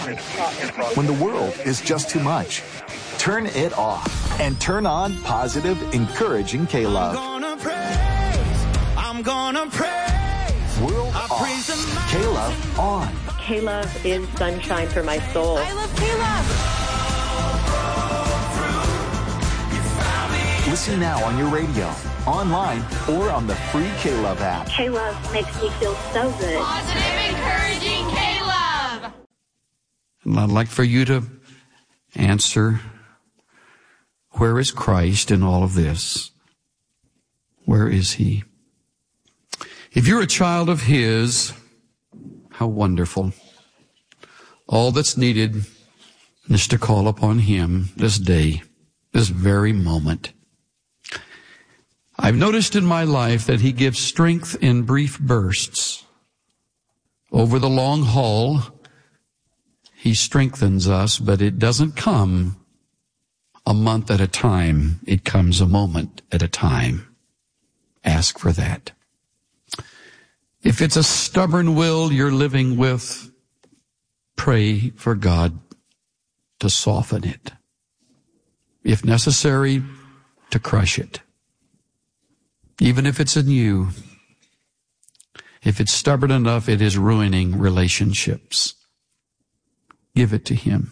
When the world is just too much, turn it off and turn on positive, encouraging K-Love. I'm gonna praise. World off. K-Love on. K-Love is sunshine for my soul. I love K-Love. Listen now on your radio, online, or on the free K-Love app. K-Love makes me feel so good. Positive, encouraging K-Love. And I'd like for you to answer, where is Christ in all of this? Where is He? If you're a child of His, how wonderful. All that's needed is to call upon Him this day, this very moment. I've noticed in my life that He gives strength in brief bursts. Over the long haul, He strengthens us, but it doesn't come a month at a time. It comes a moment at a time. Ask for that. If it's a stubborn will you're living with, pray for God to soften it. If necessary, to crush it. Even if it's in you, if it's stubborn enough, it is ruining relationships. Give it to Him.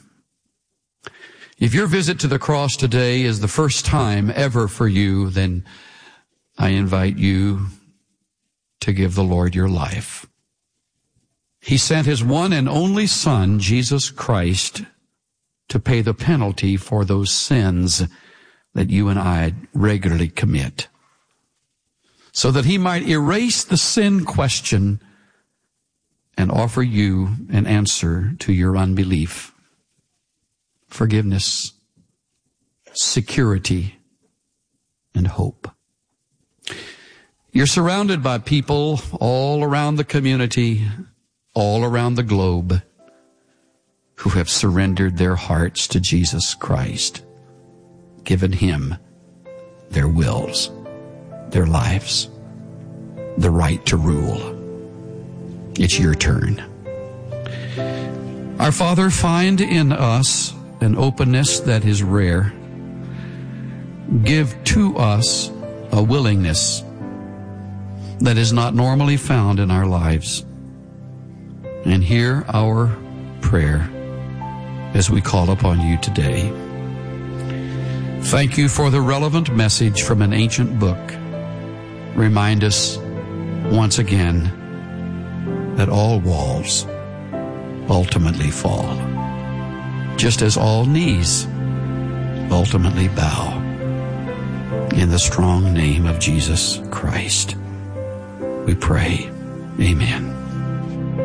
If your visit to the cross today is the first time ever for you, then I invite you to give the Lord your life. He sent His one and only Son, Jesus Christ, to pay the penalty for those sins that you and I regularly commit, so that He might erase the sin question and offer you an answer to your unbelief. Forgiveness, security, and hope. You're surrounded by people all around the community, all around the globe, who have surrendered their hearts to Jesus Christ, given Him their wills, their lives, the right to rule. It's your turn. Our Father, find in us an openness that is rare. Give to us a willingness that is not normally found in our lives. And hear our prayer as we call upon You today. Thank You for the relevant message from an ancient book. Remind us once again that all walls ultimately fall, just as all knees ultimately bow. In the strong name of Jesus Christ, we pray. Amen.